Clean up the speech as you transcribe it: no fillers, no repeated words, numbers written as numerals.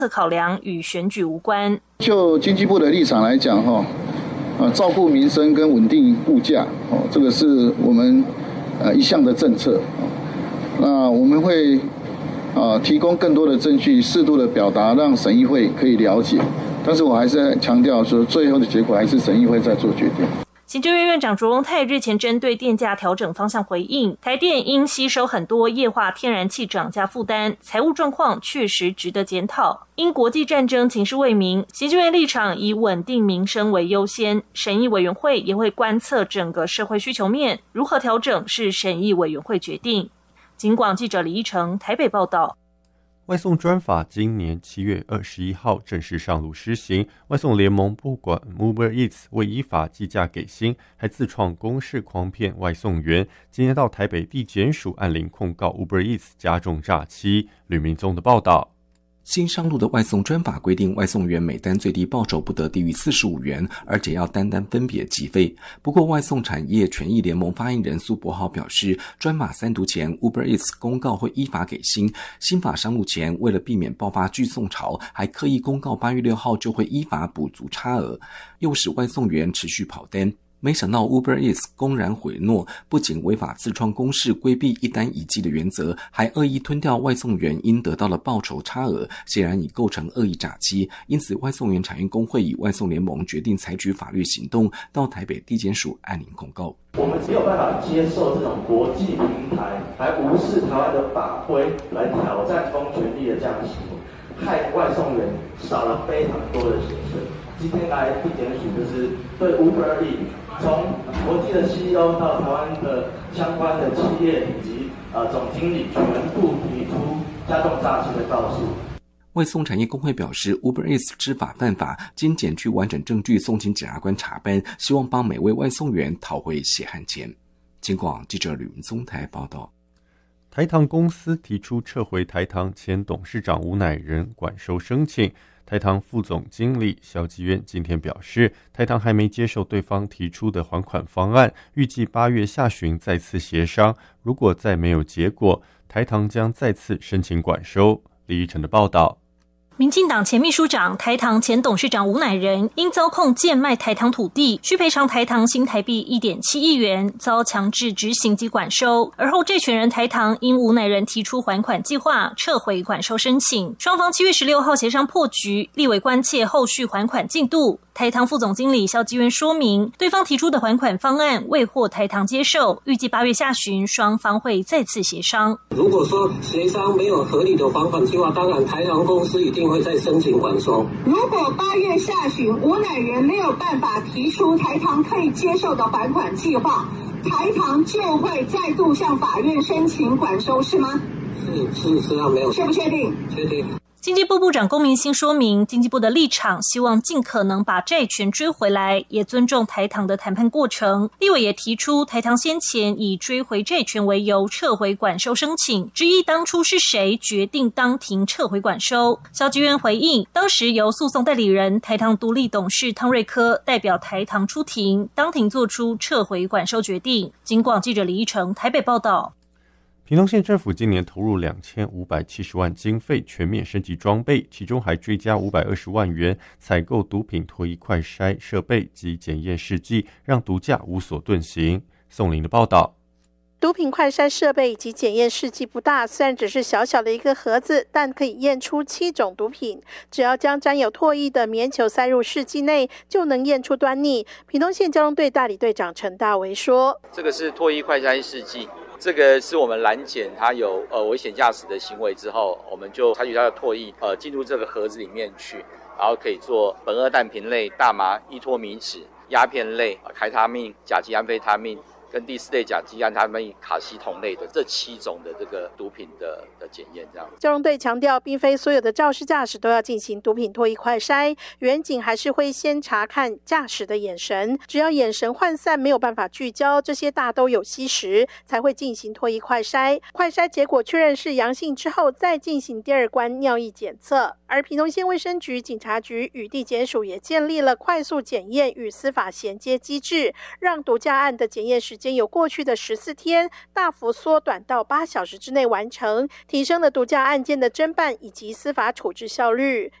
考量与选举无关。 就经济部的立场来讲，照顾民生跟稳定物价，这个是我们一项的政策。那我们会提供更多的证据，适度的表达，让审议会可以了解。但是我还是强调说，最后的结果还是审议会在做决定。 行政院院长卓荣泰日前针对电价调整方向回应，台电应吸收很多液化天然气涨价负担，财务状况确实值得检讨。因国际战争情势未明，行政院立场以稳定民生为优先，审议委员会也会观测整个社会需求面，如何调整是审议委员会决定。警广记者李一成台北报道。 外送专法今年7月21号正式上路施行，外送联盟不管 Uber Eats 未依法计价给薪，还自创公式诓骗外送员，今天到台北地检署按铃控告 Uber Eats 加重诈欺。吕明宗的报道。 新上路的外送专法规定，外送员每单最低报酬不得低于45元，而且要单单分别计费。不过，外送产业权益联盟发言人苏博豪表示，专法3读前 Uber Eats 公告会依法给薪，新法上路前，为了避免爆发拒送潮，还刻意公告8月6号就会依法补足差额，诱使外送员持续跑单。没想到 Uber Eats 公然毁诺，不仅违法自创公式规避一单一计的原则，还恶意吞掉外送员应得到的报酬差额，显然已构成恶意诈欺。因此，外送员产业工会与外送联盟决定采取法律行动，到台北地检署按铃控告。 我们没有办法接受这种国际平台还无视台湾的法规来挑战公权力的这样的行为，害外送员少了非常多的薪水。今天来地检署就是对 Uber Eats 从国际的 CEO 到台湾的相关的企业以及总经理全部提出加重诈欺的告诉。 外送产业工会表示 ，Uber Eats 知法犯法，经检具完整证据送请检察官查办，希望帮每位外送员讨回血汗钱。警广记者吕明宗台报道。 台糖公司提出撤回台糖前董事长吴乃仁管收申请。台糖副总经理萧基渊今天表示，台糖还没接受对方提出的还款方案，预计8月下旬再次协商。如果再没有结果，台糖将再次申请管收。李依晨的报道。 民进党前秘书长、台糖前董事长吴乃仁因遭控贱卖台糖土地，需赔偿台糖新台币 1.7 亿元，遭强制执行及管收。而后这群人台糖因吴乃仁提出还款计划，撤回管收申请。双方7月16号协商破局，立委关切后续还款进度。台糖副总经理萧基渊说明，对方提出的还款方案未获台糖接受，预计8月下旬双方会再次协商。 如果说协商没有合理的还款计划，当然台糖公司一定会再申请管收。 如果8月下旬吴乃仁没有办法提出台糖可以接受的还款计划，台糖就会再度向法院申请管收，是吗？ 是啊，没有。 确不确定？ 确定。 经济部部长龚明鑫说明，经济部的立场希望尽可能把债权追回来，也尊重台糖的谈判过程。立委也提出，台糖先前以追回债权为由撤回管收申请，质疑当初是谁决定当庭撤回管收。萧基渊回应，当时由诉讼代理人台糖独立董事汤瑞科代表台糖出庭，当庭做出撤回管收决定。警广记者李依成台北报道。 屏东县政府今年投入2570万经费全面升级装备，其中还追加520万元采购毒品脱衣快筛设备及检验试剂，让毒驾无所遁形。宋玲的报道。 毒品快筛设备以及检验试剂不大，虽然只是小小的一个盒子，但可以验出7种毒品。只要将沾有唾液的棉球塞入试剂内，就能验出端倪。屏东县交通队大理队长陈大为说：“ 这个是唾液快筛试剂。”这个是我们拦检它有危险驾驶的行为之后，我们就采取它的唾液进入这个盒子里面去，然后可以做苯二氮平类、大麻、依托米酯、鸦片类、开他命、甲基安非他命跟第4类甲基安他命卡西酮类的这7种的这个毒品的检验。这样， 交通队强调，并非所有的肇事驾驶都要进行毒品唾液快筛，员警还是会先查看驾驶的眼神，只要眼神涣散没有办法聚焦，这些大都有吸食，才会进行唾液快筛。快筛结果确认是阳性之后，再进行第2关尿液检测。 而屏东县卫生局、警察局与地检署也建立了快速检验与司法衔接机制，让毒驾案的检验时间由过去的14天大幅缩短到8小时之内完成，提升了毒驾案件的侦办以及司法处置效率。